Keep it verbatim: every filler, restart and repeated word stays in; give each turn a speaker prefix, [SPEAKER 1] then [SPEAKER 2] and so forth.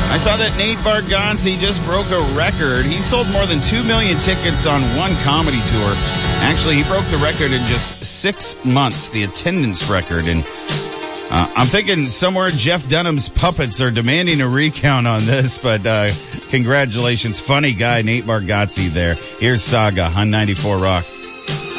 [SPEAKER 1] I saw that Nate Bargatze just broke a record. He sold more than two million tickets on one comedy tour. Actually, he broke the record in just six months, the attendance record. And uh, I'm thinking somewhere Jeff Dunham's puppets are demanding a recount on this, but uh, congratulations. Funny guy, Nate Bargatze there. Here's Saga on ninety-four Rock.